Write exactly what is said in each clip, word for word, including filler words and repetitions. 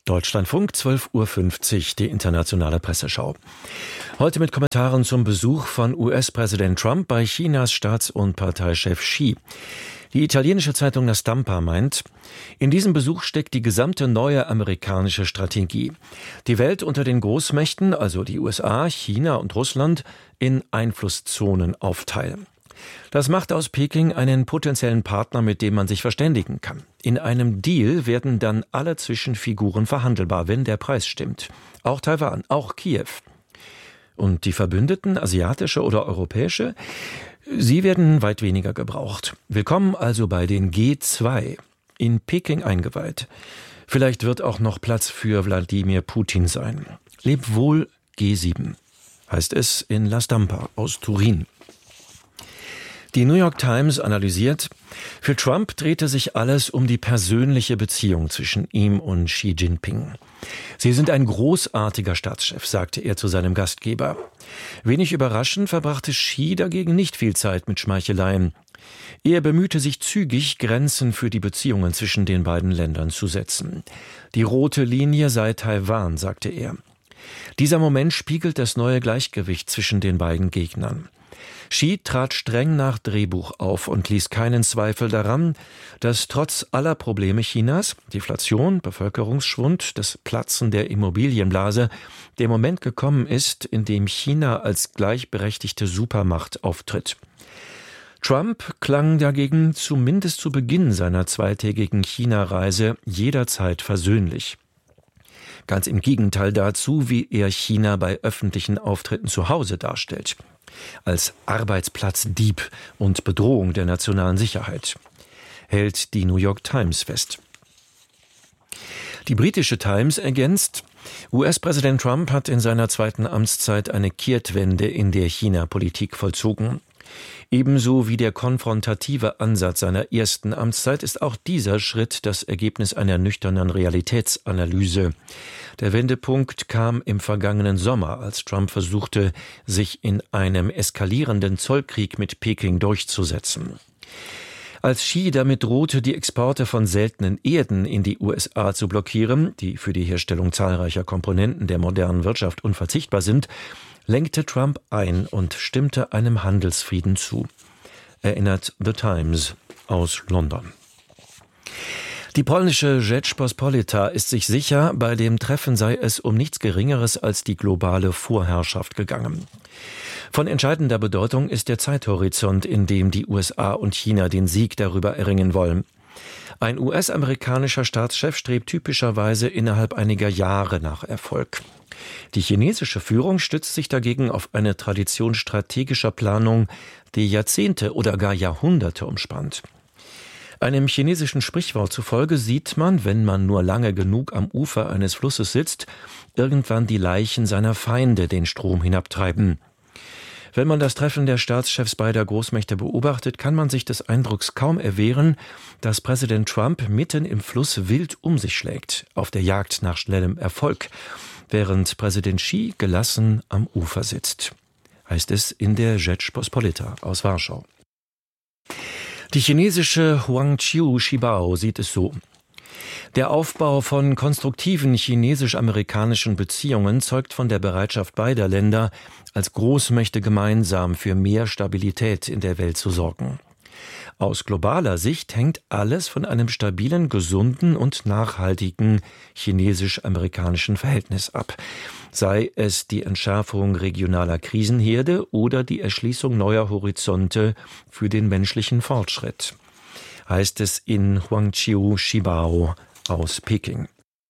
Deutschlandfunk, zwölf Uhr fünfzig, die internationale Presseschau. Heute mit Kommentaren zum Besuch von U S-Präsident Trump bei Chinas Staats- und Parteichef Xi. Die italienische Zeitung La Stampa meint, in diesem Besuch steckt die gesamte neue amerikanische Strategie. Die Welt unter den Großmächten, also die U S A, China und Russland, in Einflusszonen aufteilen. Das macht aus Peking einen potenziellen Partner, mit dem man sich verständigen kann. In einem Deal werden dann alle Zwischenfiguren verhandelbar, wenn der Preis stimmt. Auch Taiwan, auch Kiew. Und die Verbündeten, asiatische oder europäische, sie werden weit weniger gebraucht. Willkommen also bei den G zwei, in Peking eingeweiht. Vielleicht wird auch noch Platz für Wladimir Putin sein. Leb wohl G sieben, heißt es in La Stampa aus Turin. Die New York Times analysiert, für Trump drehte sich alles um die persönliche Beziehung zwischen ihm und Xi Jinping. Sie sind ein großartiger Staatschef, sagte er zu seinem Gastgeber. Wenig überraschend verbrachte Xi dagegen nicht viel Zeit mit Schmeicheleien. Er bemühte sich zügig, Grenzen für die Beziehungen zwischen den beiden Ländern zu setzen. Die rote Linie sei Taiwan, sagte er. Dieser Moment spiegelt das neue Gleichgewicht zwischen den beiden Gegnern. Xi trat streng nach Drehbuch auf und ließ keinen Zweifel daran, dass trotz aller Probleme Chinas, Deflation, Bevölkerungsschwund, das Platzen der Immobilienblase, der Moment gekommen ist, in dem China als gleichberechtigte Supermacht auftritt. Trump klang dagegen zumindest zu Beginn seiner zweitägigen China-Reise jederzeit versöhnlich. Ganz im Gegenteil dazu, wie er China bei öffentlichen Auftritten zu Hause darstellt. Als Arbeitsplatzdieb und Bedrohung der nationalen Sicherheit, hält die New York Times fest. Die britische Times ergänzt, U S-Präsident Trump hat in seiner zweiten Amtszeit eine Kehrtwende in der China-Politik vollzogen. Ebenso wie der konfrontative Ansatz seiner ersten Amtszeit ist auch dieser Schritt das Ergebnis einer nüchternen Realitätsanalyse. Der Wendepunkt kam im vergangenen Sommer, als Trump versuchte, sich in einem eskalierenden Zollkrieg mit Peking durchzusetzen. Als Xi damit drohte, die Exporte von seltenen Erden in die U S A zu blockieren, die für die Herstellung zahlreicher Komponenten der modernen Wirtschaft unverzichtbar sind, lenkte Trump ein und stimmte einem Handelsfrieden zu, erinnert The Times aus London. Die polnische Rzeczpospolita ist sich sicher, bei dem Treffen sei es um nichts Geringeres als die globale Vorherrschaft gegangen. Von entscheidender Bedeutung ist der Zeithorizont, in dem die U S A und China den Sieg darüber erringen wollen. Ein U S-amerikanischer Staatschef strebt typischerweise innerhalb einiger Jahre nach Erfolg. Die chinesische Führung stützt sich dagegen auf eine Tradition strategischer Planung, die Jahrzehnte oder gar Jahrhunderte umspannt. Einem chinesischen Sprichwort zufolge sieht man, wenn man nur lange genug am Ufer eines Flusses sitzt, irgendwann die Leichen seiner Feinde den Strom hinabtreiben. Wenn man das Treffen der Staatschefs beider Großmächte beobachtet, kann man sich des Eindrucks kaum erwehren, dass Präsident Trump mitten im Fluss wild um sich schlägt, auf der Jagd nach schnellem Erfolg, während Präsident Xi gelassen am Ufer sitzt, heißt es in der Rzeczpospolita aus Warschau. Die chinesische Huangqiu Shibao sieht es so. Der Aufbau von konstruktiven chinesisch-amerikanischen Beziehungen zeugt von der Bereitschaft beider Länder, als Großmächte gemeinsam für mehr Stabilität in der Welt zu sorgen. Aus globaler Sicht hängt alles von einem stabilen, gesunden und nachhaltigen chinesisch-amerikanischen Verhältnis ab. Sei es die Entschärfung regionaler Krisenherde oder die Erschließung neuer Horizonte für den menschlichen Fortschritt, heißt es in Huangqiu Shibao aus Peking.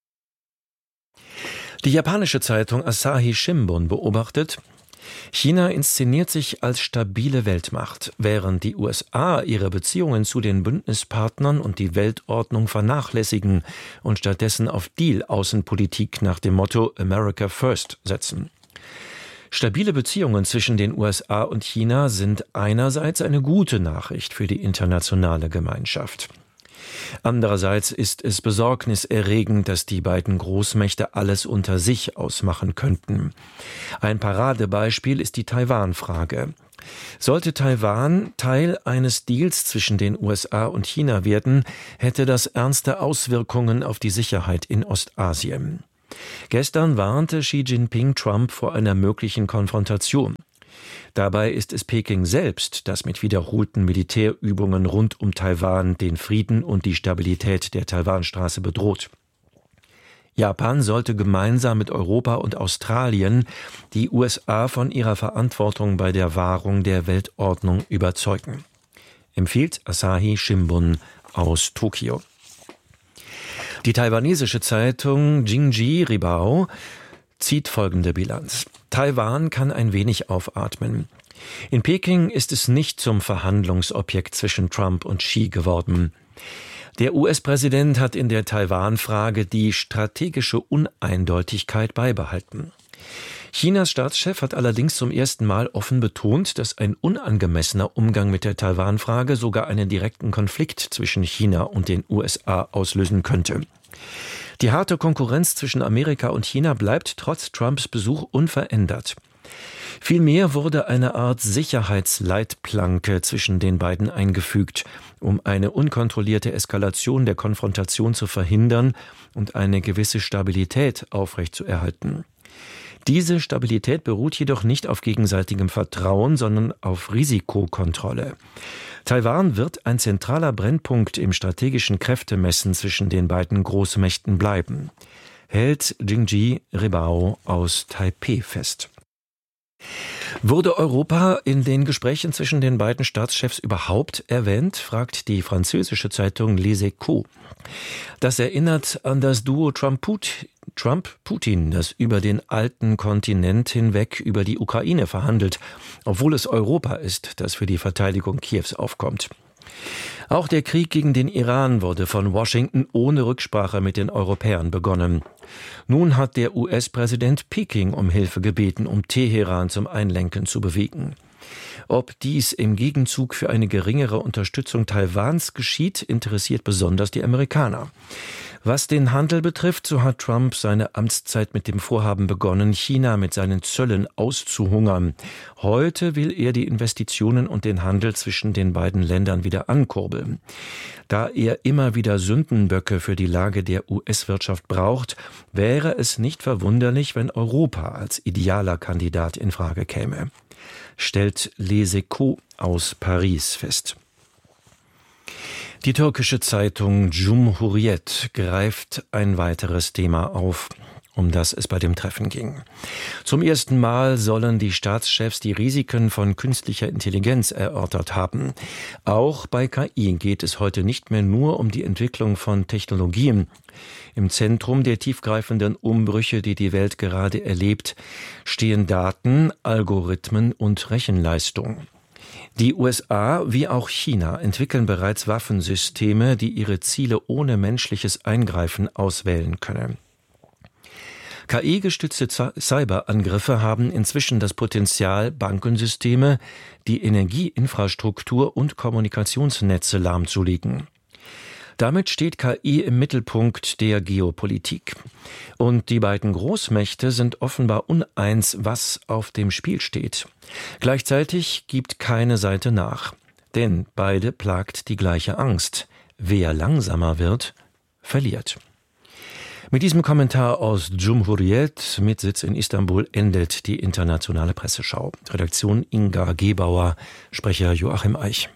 Die japanische Zeitung Asahi Shimbun beobachtet, China inszeniert sich als stabile Weltmacht, während die U S A ihre Beziehungen zu den Bündnispartnern und die Weltordnung vernachlässigen und stattdessen auf Deal-Außenpolitik nach dem Motto America First setzen. Stabile Beziehungen zwischen den U S A und China sind einerseits eine gute Nachricht für die internationale Gemeinschaft. Andererseits ist es besorgniserregend, dass die beiden Großmächte alles unter sich ausmachen könnten. Ein Paradebeispiel ist die Taiwan-Frage. Sollte Taiwan Teil eines Deals zwischen den U S A und China werden, hätte das ernste Auswirkungen auf die Sicherheit in Ostasien. Gestern warnte Xi Jinping Trump vor einer möglichen Konfrontation. Dabei ist es Peking selbst, das mit wiederholten Militärübungen rund um Taiwan den Frieden und die Stabilität der Taiwanstraße bedroht. Japan sollte gemeinsam mit Europa und Australien die U S A von ihrer Verantwortung bei der Wahrung der Weltordnung überzeugen, empfiehlt Asahi Shimbun aus Tokio. Die taiwanesische Zeitung Jingji Ribao zieht folgende Bilanz. Taiwan kann ein wenig aufatmen. In Peking ist es nicht zum Verhandlungsobjekt zwischen Trump und Xi geworden. Der U S-Präsident hat in der Taiwan-Frage die strategische Uneindeutigkeit beibehalten. Chinas Staatschef hat allerdings zum ersten Mal offen betont, dass ein unangemessener Umgang mit der Taiwan-Frage sogar einen direkten Konflikt zwischen China und den U S A auslösen könnte. Die harte Konkurrenz zwischen Amerika und China bleibt trotz Trumps Besuch unverändert. Vielmehr wurde eine Art Sicherheitsleitplanke zwischen den beiden eingefügt, um eine unkontrollierte Eskalation der Konfrontation zu verhindern und eine gewisse Stabilität aufrechtzuerhalten. Diese Stabilität beruht jedoch nicht auf gegenseitigem Vertrauen, sondern auf Risikokontrolle. Taiwan wird ein zentraler Brennpunkt im strategischen Kräftemessen zwischen den beiden Großmächten bleiben, hält Jingji Ribao aus Taipeh fest. Wurde Europa in den Gesprächen zwischen den beiden Staatschefs überhaupt erwähnt, fragt die französische Zeitung Les Echos. Das erinnert an das Duo Trump-Putin, das über den alten Kontinent hinweg über die Ukraine verhandelt, obwohl es Europa ist, das für die Verteidigung Kiews aufkommt. Auch der Krieg gegen den Iran wurde von Washington ohne Rücksprache mit den Europäern begonnen. Nun hat der U S-Präsident Peking um Hilfe gebeten, um Teheran zum Einlenken zu bewegen. Ob dies im Gegenzug für eine geringere Unterstützung Taiwans geschieht, interessiert besonders die Amerikaner. Was den Handel betrifft, so hat Trump seine Amtszeit mit dem Vorhaben begonnen, China mit seinen Zöllen auszuhungern. Heute will er die Investitionen und den Handel zwischen den beiden Ländern wieder ankurbeln. Da er immer wieder Sündenböcke für die Lage der U S-Wirtschaft braucht, wäre es nicht verwunderlich, wenn Europa als idealer Kandidat in Frage käme, stellt Les Echos aus Paris fest. Die türkische Zeitung Cumhuriyet greift ein weiteres Thema auf, um das es bei dem Treffen ging. Zum ersten Mal sollen die Staatschefs die Risiken von künstlicher Intelligenz erörtert haben. Auch bei K I geht es heute nicht mehr nur um die Entwicklung von Technologien. Im Zentrum der tiefgreifenden Umbrüche, die die Welt gerade erlebt, stehen Daten, Algorithmen und Rechenleistung. Die U S A wie auch China entwickeln bereits Waffensysteme, die ihre Ziele ohne menschliches Eingreifen auswählen können. K I-gestützte Cyberangriffe haben inzwischen das Potenzial, Bankensysteme, die Energieinfrastruktur und Kommunikationsnetze lahmzulegen. Damit steht K I im Mittelpunkt der Geopolitik. Und die beiden Großmächte sind offenbar uneins, was auf dem Spiel steht. Gleichzeitig gibt keine Seite nach. Denn beide plagt die gleiche Angst. Wer langsamer wird, verliert. Mit diesem Kommentar aus Cumhuriyet mit Sitz in Istanbul endet die internationale Presseschau. Redaktion Inga Gebauer, Sprecher Joachim Eich.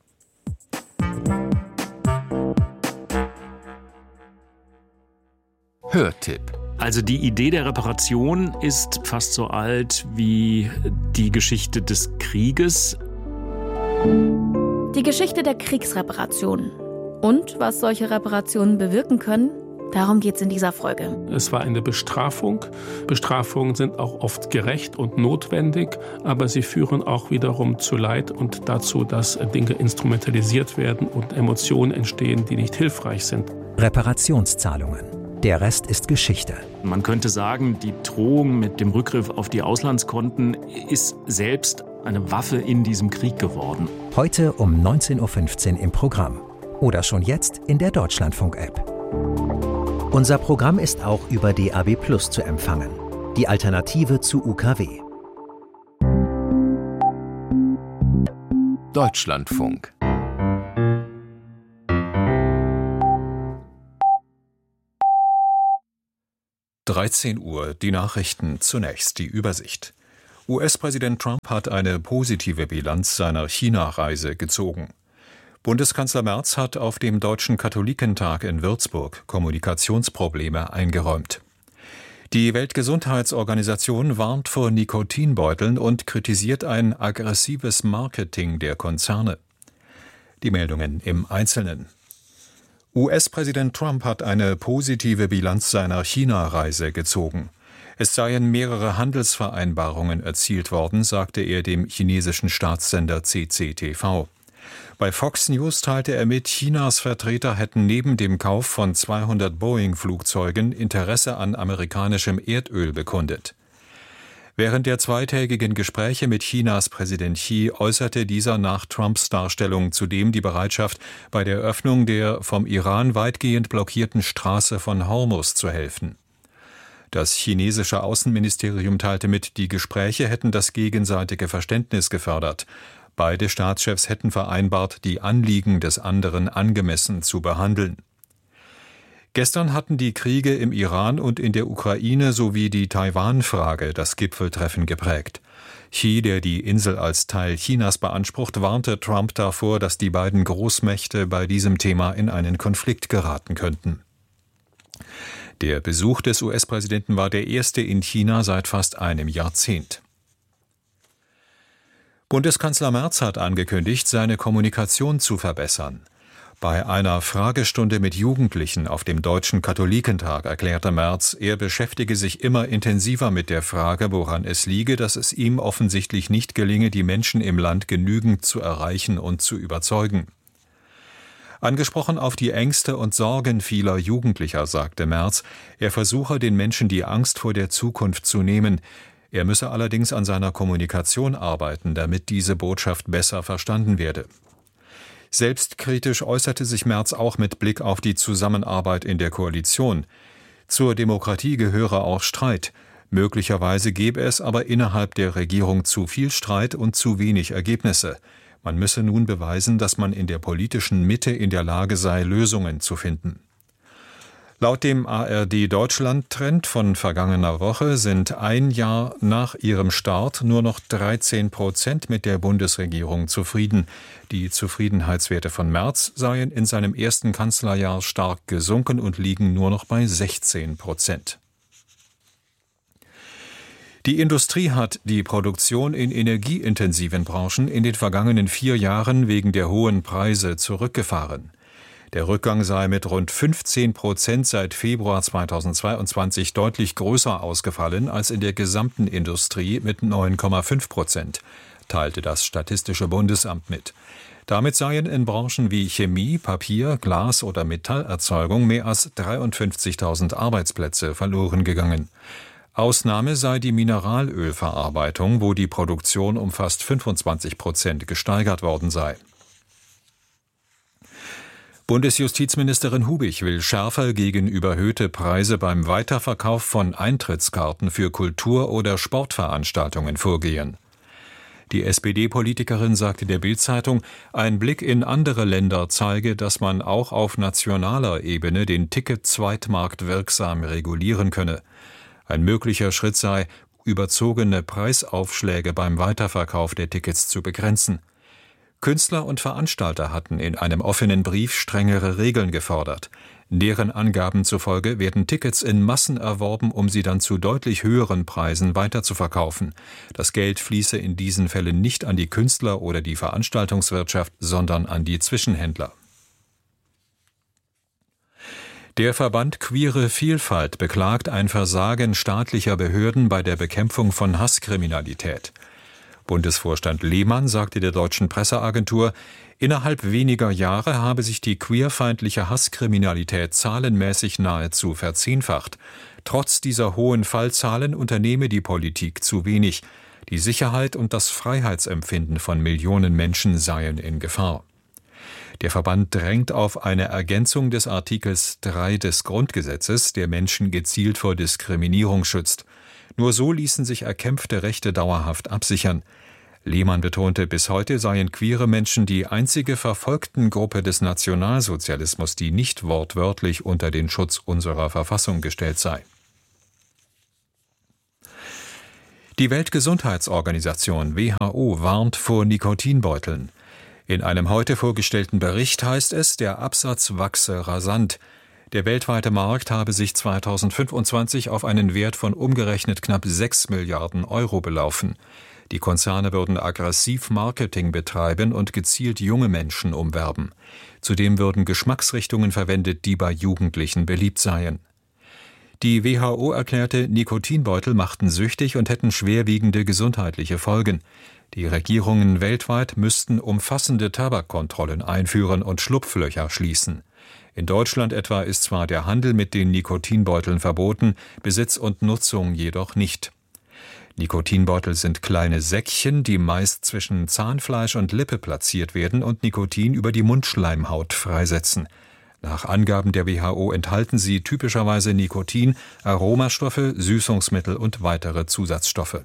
Hörtipp. Also die Idee der Reparation ist fast so alt wie die Geschichte des Krieges. Die Geschichte der Kriegsreparation. Und was solche Reparationen bewirken können, darum geht es in dieser Folge. Es war eine Bestrafung. Bestrafungen sind auch oft gerecht und notwendig, aber sie führen auch wiederum zu Leid und dazu, dass Dinge instrumentalisiert werden und Emotionen entstehen, die nicht hilfreich sind. Reparationszahlungen. Der Rest ist Geschichte. Man könnte sagen, die Drohung mit dem Rückgriff auf die Auslandskonten ist selbst eine Waffe in diesem Krieg geworden. Heute um neunzehn Uhr fünfzehn im Programm. Oder schon jetzt in der Deutschlandfunk-App. Unser Programm ist auch über D A B Plus zu empfangen. Die Alternative zu U K W. Deutschlandfunk. dreizehn Uhr, die Nachrichten, zunächst die Übersicht. U S-Präsident Trump hat eine positive Bilanz seiner China-Reise gezogen. Bundeskanzler Merz hat auf dem Deutschen Katholikentag in Würzburg Kommunikationsprobleme eingeräumt. Die Weltgesundheitsorganisation warnt vor Nikotinbeuteln und kritisiert ein aggressives Marketing der Konzerne. Die Meldungen im Einzelnen. U S-Präsident Trump hat eine positive Bilanz seiner China-Reise gezogen. Es seien mehrere Handelsvereinbarungen erzielt worden, sagte er dem chinesischen Staatssender C C T V. Bei Fox News teilte er mit, Chinas Vertreter hätten neben dem Kauf von zweihundert Boeing-Flugzeugen Interesse an amerikanischem Erdöl bekundet. Während der zweitägigen Gespräche mit Chinas Präsident Xi äußerte dieser nach Trumps Darstellung zudem die Bereitschaft, bei der Öffnung der vom Iran weitgehend blockierten Straße von Hormuz zu helfen. Das chinesische Außenministerium teilte mit, die Gespräche hätten das gegenseitige Verständnis gefördert. Beide Staatschefs hätten vereinbart, die Anliegen des anderen angemessen zu behandeln. Gestern hatten die Kriege im Iran und in der Ukraine sowie die Taiwan-Frage das Gipfeltreffen geprägt. Xi, der die Insel als Teil Chinas beansprucht, warnte Trump davor, dass die beiden Großmächte bei diesem Thema in einen Konflikt geraten könnten. Der Besuch des U S-Präsidenten war der erste in China seit fast einem Jahrzehnt. Bundeskanzler Merz hat angekündigt, seine Kommunikation zu verbessern. Bei einer Fragestunde mit Jugendlichen auf dem Deutschen Katholikentag erklärte Merz, er beschäftige sich immer intensiver mit der Frage, woran es liege, dass es ihm offensichtlich nicht gelinge, die Menschen im Land genügend zu erreichen und zu überzeugen. Angesprochen auf die Ängste und Sorgen vieler Jugendlicher, sagte Merz, er versuche den Menschen die Angst vor der Zukunft zu nehmen. Er müsse allerdings an seiner Kommunikation arbeiten, damit diese Botschaft besser verstanden werde. Selbstkritisch äußerte sich Merz auch mit Blick auf die Zusammenarbeit in der Koalition. Zur Demokratie gehöre auch Streit. Möglicherweise gebe es aber innerhalb der Regierung zu viel Streit und zu wenig Ergebnisse. Man müsse nun beweisen, dass man in der politischen Mitte in der Lage sei, Lösungen zu finden. Laut dem A R D-Deutschland-Trend von vergangener Woche sind ein Jahr nach ihrem Start nur noch dreizehn Prozent mit der Bundesregierung zufrieden. Die Zufriedenheitswerte von Merz seien in seinem ersten Kanzlerjahr stark gesunken und liegen nur noch bei sechzehn Prozent. Die Industrie hat die Produktion in energieintensiven Branchen in den vergangenen vier Jahren wegen der hohen Preise zurückgefahren. Der Rückgang sei mit rund fünfzehn Prozent seit Februar zweitausendzweiundzwanzig deutlich größer ausgefallen als in der gesamten Industrie mit neun Komma fünf Prozent, teilte das Statistische Bundesamt mit. Damit seien in Branchen wie Chemie, Papier, Glas oder Metallerzeugung mehr als dreiundfünfzigtausend Arbeitsplätze verloren gegangen. Ausnahme sei die Mineralölverarbeitung, wo die Produktion um fast fünfundzwanzig Prozent gesteigert worden sei. Bundesjustizministerin Hubig will schärfer gegen überhöhte Preise beim Weiterverkauf von Eintrittskarten für Kultur- oder Sportveranstaltungen vorgehen. Die S P D-Politikerin sagte der Bild-Zeitung, ein Blick in andere Länder zeige, dass man auch auf nationaler Ebene den Ticket-Zweitmarkt wirksam regulieren könne. Ein möglicher Schritt sei, überzogene Preisaufschläge beim Weiterverkauf der Tickets zu begrenzen. Künstler und Veranstalter hatten in einem offenen Brief strengere Regeln gefordert. Deren Angaben zufolge werden Tickets in Massen erworben, um sie dann zu deutlich höheren Preisen weiterzuverkaufen. Das Geld fließe in diesen Fällen nicht an die Künstler oder die Veranstaltungswirtschaft, sondern an die Zwischenhändler. Der Verband Queere Vielfalt beklagt ein Versagen staatlicher Behörden bei der Bekämpfung von Hasskriminalität. Bundesvorstand Lehmann sagte der Deutschen Presseagentur, innerhalb weniger Jahre habe sich die queerfeindliche Hasskriminalität zahlenmäßig nahezu verzehnfacht. Trotz dieser hohen Fallzahlen unternehme die Politik zu wenig. Die Sicherheit und das Freiheitsempfinden von Millionen Menschen seien in Gefahr. Der Verband drängt auf eine Ergänzung des Artikels drei des Grundgesetzes, der Menschen gezielt vor Diskriminierung schützt. Nur so ließen sich erkämpfte Rechte dauerhaft absichern. Lehmann betonte, bis heute seien queere Menschen die einzige Verfolgtengruppe des Nationalsozialismus, die nicht wortwörtlich unter den Schutz unserer Verfassung gestellt sei. Die Weltgesundheitsorganisation W H O warnt vor Nikotinbeuteln. In einem heute vorgestellten Bericht heißt es, der Absatz wachse rasant. Der weltweite Markt habe sich zweitausendfünfundzwanzig auf einen Wert von umgerechnet knapp sechs Milliarden Euro belaufen. Die Konzerne würden aggressiv Marketing betreiben und gezielt junge Menschen umwerben. Zudem würden Geschmacksrichtungen verwendet, die bei Jugendlichen beliebt seien. Die W H O erklärte, Nikotinbeutel machten süchtig und hätten schwerwiegende gesundheitliche Folgen. Die Regierungen weltweit müssten umfassende Tabakkontrollen einführen und Schlupflöcher schließen. In Deutschland etwa ist zwar der Handel mit den Nikotinbeuteln verboten, Besitz und Nutzung jedoch nicht. Nikotinbeutel sind kleine Säckchen, die meist zwischen Zahnfleisch und Lippe platziert werden und Nikotin über die Mundschleimhaut freisetzen. Nach Angaben der W H O enthalten sie typischerweise Nikotin, Aromastoffe, Süßungsmittel und weitere Zusatzstoffe.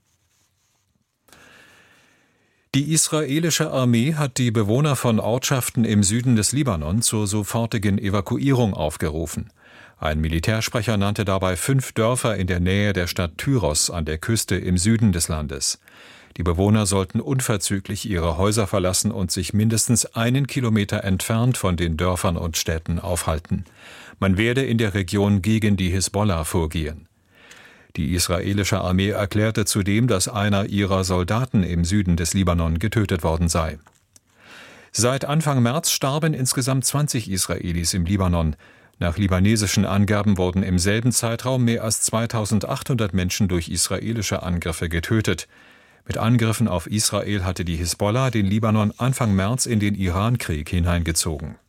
Die israelische Armee hat die Bewohner von Ortschaften im Süden des Libanon zur sofortigen Evakuierung aufgerufen. Ein Militärsprecher nannte dabei fünf Dörfer in der Nähe der Stadt Tyros an der Küste im Süden des Landes. Die Bewohner sollten unverzüglich ihre Häuser verlassen und sich mindestens einen Kilometer entfernt von den Dörfern und Städten aufhalten. Man werde in der Region gegen die Hisbollah vorgehen. Die israelische Armee erklärte zudem, dass einer ihrer Soldaten im Süden des Libanon getötet worden sei. Seit Anfang März starben insgesamt zwanzig Israelis im Libanon. Nach libanesischen Angaben wurden im selben Zeitraum mehr als zweitausendachthundert Menschen durch israelische Angriffe getötet. Mit Angriffen auf Israel hatte die Hisbollah den Libanon Anfang März in den Irankrieg hineingezogen.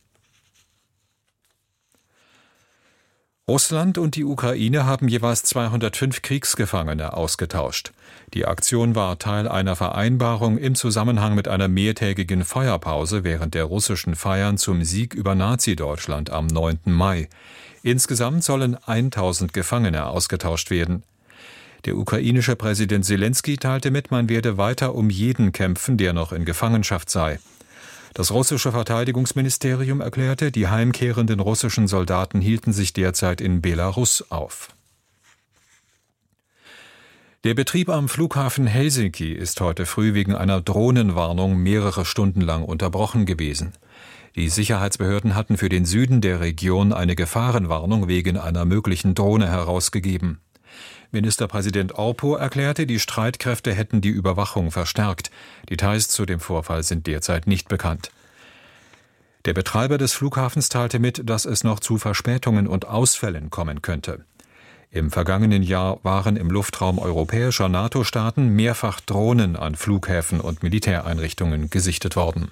Russland und die Ukraine haben jeweils zweihundertfünf Kriegsgefangene ausgetauscht. Die Aktion war Teil einer Vereinbarung im Zusammenhang mit einer mehrtägigen Feuerpause während der russischen Feiern zum Sieg über Nazi-Deutschland am neunten Mai. Insgesamt sollen tausend Gefangene ausgetauscht werden. Der ukrainische Präsident Selenskyj teilte mit, man werde weiter um jeden kämpfen, der noch in Gefangenschaft sei. Das russische Verteidigungsministerium erklärte, die heimkehrenden russischen Soldaten hielten sich derzeit in Belarus auf. Der Betrieb am Flughafen Helsinki ist heute früh wegen einer Drohnenwarnung mehrere Stunden lang unterbrochen gewesen. Die Sicherheitsbehörden hatten für den Süden der Region eine Gefahrenwarnung wegen einer möglichen Drohne herausgegeben. Ministerpräsident Orpo erklärte, die Streitkräfte hätten die Überwachung verstärkt. Details zu dem Vorfall sind derzeit nicht bekannt. Der Betreiber des Flughafens teilte mit, dass es noch zu Verspätungen und Ausfällen kommen könnte. Im vergangenen Jahr waren im Luftraum europäischer NATO-Staaten mehrfach Drohnen an Flughäfen und Militäreinrichtungen gesichtet worden.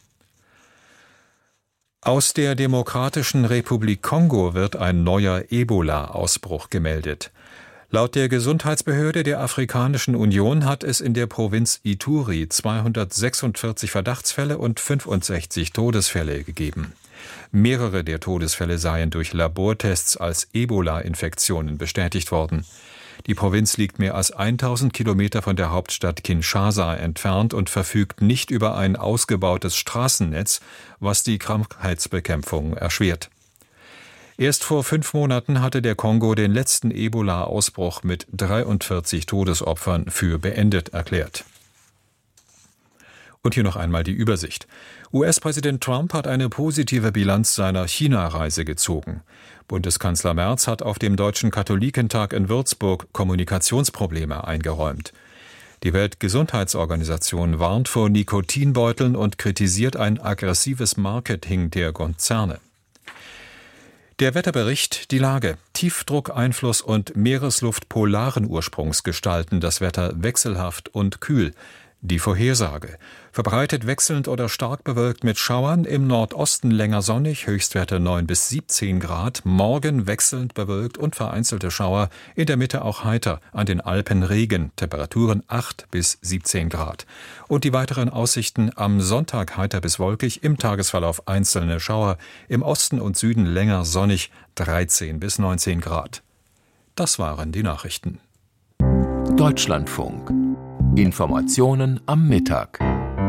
Aus der Demokratischen Republik Kongo wird ein neuer Ebola-Ausbruch gemeldet. Laut der Gesundheitsbehörde der Afrikanischen Union hat es in der Provinz Ituri zweihundertsechsundvierzig Verdachtsfälle und fünfundsechzig Todesfälle gegeben. Mehrere der Todesfälle seien durch Labortests als Ebola-Infektionen bestätigt worden. Die Provinz liegt mehr als tausend Kilometer von der Hauptstadt Kinshasa entfernt und verfügt nicht über ein ausgebautes Straßennetz, was die Krankheitsbekämpfung erschwert. Erst vor fünf Monaten hatte der Kongo den letzten Ebola-Ausbruch mit dreiundvierzig Todesopfern für beendet erklärt. Und hier noch einmal die Übersicht. U S-Präsident Trump hat eine positive Bilanz seiner China-Reise gezogen. Bundeskanzler Merz hat auf dem Deutschen Katholikentag in Würzburg Kommunikationsprobleme eingeräumt. Die Weltgesundheitsorganisation warnt vor Nikotinbeuteln und kritisiert ein aggressives Marketing der Konzerne. Der Wetterbericht, die Lage. Tiefdruckeinfluss und Meeresluft polaren Ursprungs gestalten das Wetter wechselhaft und kühl. Die Vorhersage. Verbreitet wechselnd oder stark bewölkt mit Schauern, im Nordosten länger sonnig, Höchstwerte neun bis siebzehn Grad, morgen wechselnd bewölkt und vereinzelte Schauer, in der Mitte auch heiter, an den Alpen Regen, Temperaturen acht bis siebzehn Grad. Und die weiteren Aussichten: am Sonntag heiter bis wolkig, im Tagesverlauf einzelne Schauer, im Osten und Süden länger sonnig, dreizehn bis neunzehn Grad. Das waren die Nachrichten. Deutschlandfunk. Informationen am Mittag.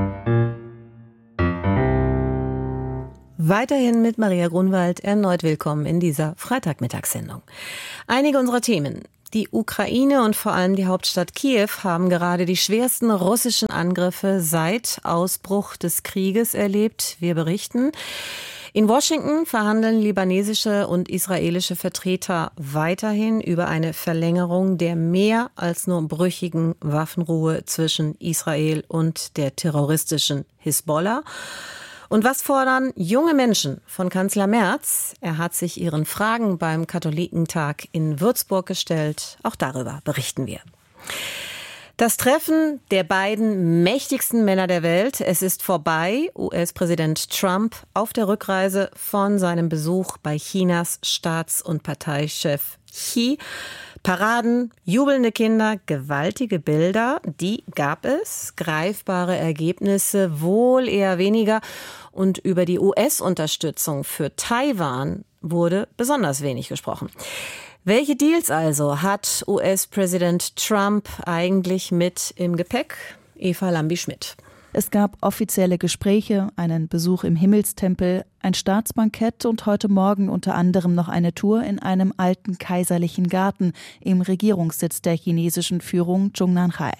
Weiterhin mit Maria Grunwald erneut willkommen in dieser Freitagmittagssendung. Einige unserer Themen. Die Ukraine und vor allem die Hauptstadt Kiew haben gerade die schwersten russischen Angriffe seit Ausbruch des Krieges erlebt. Wir berichten. In Washington verhandeln libanesische und israelische Vertreter weiterhin über eine Verlängerung der mehr als nur brüchigen Waffenruhe zwischen Israel und der terroristischen Hisbollah. Und was fordern junge Menschen von Kanzler Merz? Er hat sich ihren Fragen beim Katholikentag in Würzburg gestellt. Auch darüber berichten wir. Das Treffen der beiden mächtigsten Männer der Welt, es ist vorbei. U S-Präsident Trump auf der Rückreise von seinem Besuch bei Chinas Staats- und Parteichef Xi. Paraden, jubelnde Kinder, gewaltige Bilder, die gab es. Greifbare Ergebnisse wohl eher weniger. Und über die U S-Unterstützung für Taiwan wurde besonders wenig gesprochen. Welche Deals also hat U S-Präsident Trump eigentlich mit im Gepäck? Eva Lambi-Schmidt. Es gab offizielle Gespräche, einen Besuch im Himmelstempel, ein Staatsbankett und heute Morgen unter anderem noch eine Tour in einem alten kaiserlichen Garten im Regierungssitz der chinesischen Führung Zhongnanhai.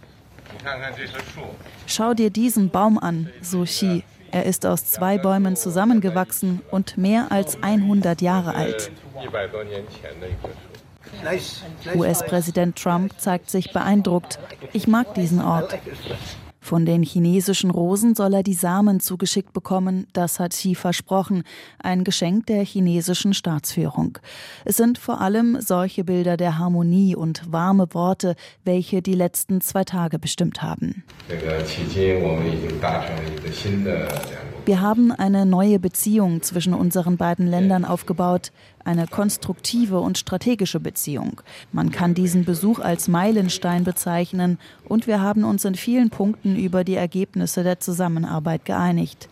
Schau dir diesen Baum an, so Xi. Er ist aus zwei Bäumen zusammengewachsen und mehr als hundert Jahre alt. U S-Präsident Trump zeigt sich beeindruckt. Ich mag diesen Ort. Von den chinesischen Rosen soll er die Samen zugeschickt bekommen, das hat Xi versprochen, ein Geschenk der chinesischen Staatsführung. Es sind vor allem solche Bilder der Harmonie und warme Worte, welche die letzten zwei Tage bestimmt haben. Wir haben eine neue Beziehung zwischen unseren beiden Ländern aufgebaut, eine konstruktive und strategische Beziehung. Man kann diesen Besuch als Meilenstein bezeichnen und wir haben uns in vielen Punkten über die Ergebnisse der Zusammenarbeit geeinigt,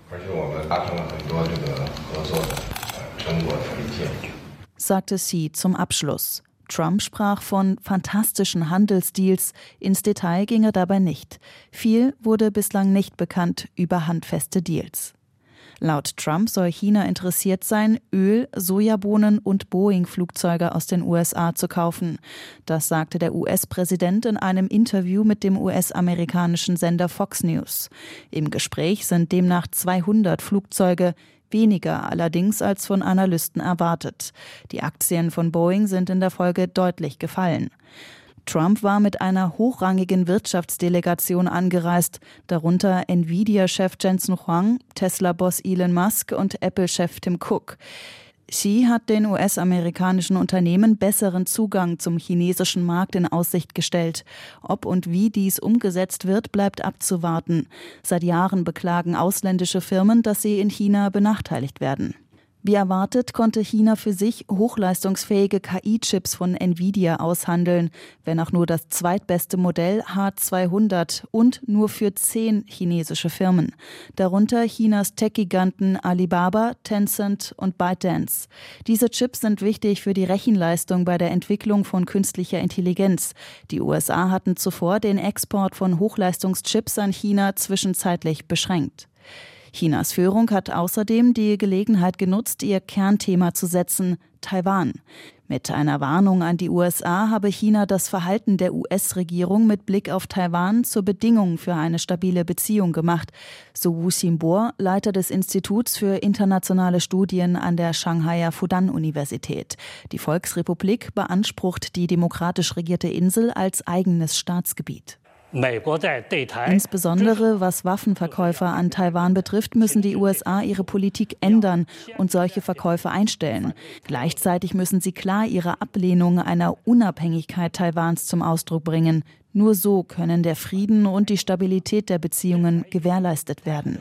sagte Xi zum Abschluss. Trump sprach von fantastischen Handelsdeals, ins Detail ging er dabei nicht. Viel wurde bislang nicht bekannt über handfeste Deals. Laut Trump soll China interessiert sein, Öl, Sojabohnen und Boeing-Flugzeuge aus den U S A zu kaufen. Das sagte der U S-Präsident in einem Interview mit dem U S-amerikanischen Sender Fox News. Im Gespräch sind demnach zweihundert Flugzeuge, weniger allerdings als von Analysten erwartet. Die Aktien von Boeing sind in der Folge deutlich gefallen. Trump war mit einer hochrangigen Wirtschaftsdelegation angereist, darunter Nvidia-Chef Jensen Huang, Tesla-Boss Elon Musk und Apple-Chef Tim Cook. Xi hat den U S-amerikanischen Unternehmen besseren Zugang zum chinesischen Markt in Aussicht gestellt. Ob und wie dies umgesetzt wird, bleibt abzuwarten. Seit Jahren beklagen ausländische Firmen, dass sie in China benachteiligt werden. Wie erwartet, konnte China für sich hochleistungsfähige K I-Chips von Nvidia aushandeln, wenn auch nur das zweitbeste Modell H zweihundert und nur für zehn chinesische Firmen. Darunter Chinas Tech-Giganten Alibaba, Tencent und ByteDance. Diese Chips sind wichtig für die Rechenleistung bei der Entwicklung von künstlicher Intelligenz. Die U S A hatten zuvor den Export von Hochleistungschips an China zwischenzeitlich beschränkt. Chinas Führung hat außerdem die Gelegenheit genutzt, ihr Kernthema zu setzen, Taiwan. Mit einer Warnung an die U S A habe China das Verhalten der U S-Regierung mit Blick auf Taiwan zur Bedingung für eine stabile Beziehung gemacht, so Wu Xinbo, Leiter des Instituts für internationale Studien an der Shanghaier Fudan-Universität. Die Volksrepublik beansprucht die demokratisch regierte Insel als eigenes Staatsgebiet. Insbesondere was Waffenverkäufe an Taiwan betrifft, müssen die U S A ihre Politik ändern und solche Verkäufe einstellen. Gleichzeitig müssen sie klar ihre Ablehnung einer Unabhängigkeit Taiwans zum Ausdruck bringen. Nur so können der Frieden und die Stabilität der Beziehungen gewährleistet werden.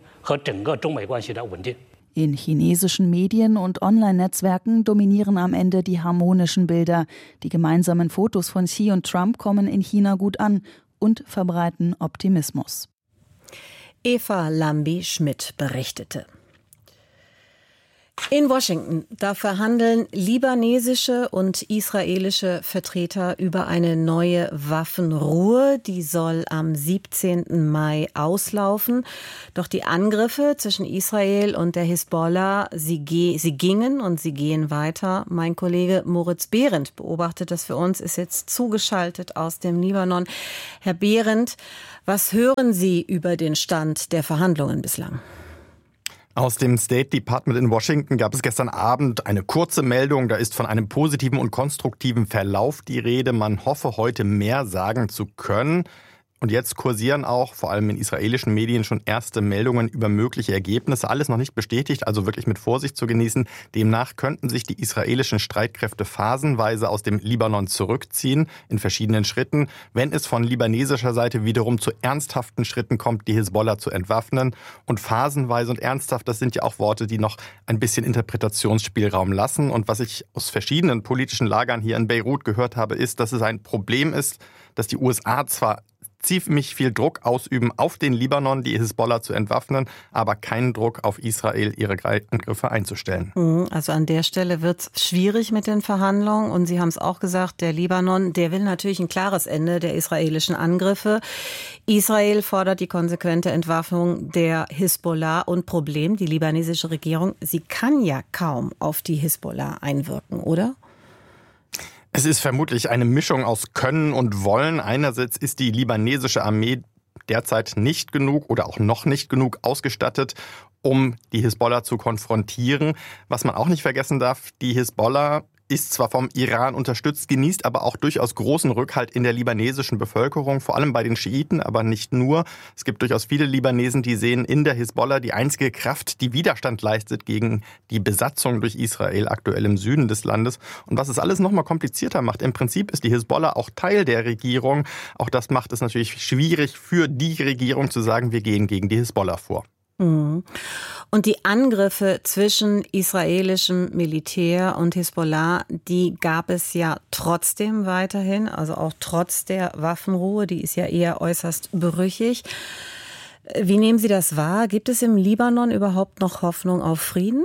In chinesischen Medien und Online-Netzwerken dominieren am Ende die harmonischen Bilder. Die gemeinsamen Fotos von Xi und Trump kommen in China gut an und verbreiten Optimismus. Eva Lambi-Schmidt berichtete. In Washington, da verhandeln libanesische und israelische Vertreter über eine neue Waffenruhe. Die soll am siebzehnten Mai auslaufen. Doch die Angriffe zwischen Israel und der Hisbollah, sie, ge- sie gingen und sie gehen weiter. Mein Kollege Moritz Behrendt beobachtet das für uns, ist jetzt zugeschaltet aus dem Libanon. Herr Behrendt, was hören Sie über den Stand der Verhandlungen bislang? Aus dem State Department in Washington gab es gestern Abend eine kurze Meldung. Da ist von einem positiven und konstruktiven Verlauf die Rede. Man hoffe, heute mehr sagen zu können. Und jetzt kursieren auch, vor allem in israelischen Medien, schon erste Meldungen über mögliche Ergebnisse. Alles noch nicht bestätigt, also wirklich mit Vorsicht zu genießen. Demnach könnten sich die israelischen Streitkräfte phasenweise aus dem Libanon zurückziehen, in verschiedenen Schritten. Wenn es von libanesischer Seite wiederum zu ernsthaften Schritten kommt, die Hisbollah zu entwaffnen. Und phasenweise und ernsthaft, das sind ja auch Worte, die noch ein bisschen Interpretationsspielraum lassen. Und was ich aus verschiedenen politischen Lagern hier in Beirut gehört habe, ist, dass es ein Problem ist, dass die U S A zwar ziemlich viel Druck ausüben auf den Libanon, die Hisbollah zu entwaffnen, aber keinen Druck auf Israel, ihre Angriffe einzustellen. Also an der Stelle wird es schwierig mit den Verhandlungen. Und Sie haben es auch gesagt, der Libanon, der will natürlich ein klares Ende der israelischen Angriffe. Israel fordert die konsequente Entwaffnung der Hisbollah. Und Problem, die libanesische Regierung, sie kann ja kaum auf die Hisbollah einwirken, oder? Es ist vermutlich eine Mischung aus Können und Wollen. Einerseits ist die libanesische Armee derzeit nicht genug oder auch noch nicht genug ausgestattet, um die Hisbollah zu konfrontieren. Was man auch nicht vergessen darf, die Hisbollah ist zwar vom Iran unterstützt, genießt aber auch durchaus großen Rückhalt in der libanesischen Bevölkerung, vor allem bei den Schiiten, aber nicht nur. Es gibt durchaus viele Libanesen, die sehen in der Hisbollah die einzige Kraft, die Widerstand leistet gegen die Besatzung durch Israel aktuell im Süden des Landes. Und was es alles noch mal komplizierter macht, im Prinzip ist die Hisbollah auch Teil der Regierung. Auch das macht es natürlich schwierig für die Regierung zu sagen, wir gehen gegen die Hisbollah vor. Und die Angriffe zwischen israelischem Militär und Hisbollah, die gab es ja trotzdem weiterhin, also auch trotz der Waffenruhe, die ist ja eher äußerst brüchig. Wie nehmen Sie das wahr? Gibt es im Libanon überhaupt noch Hoffnung auf Frieden?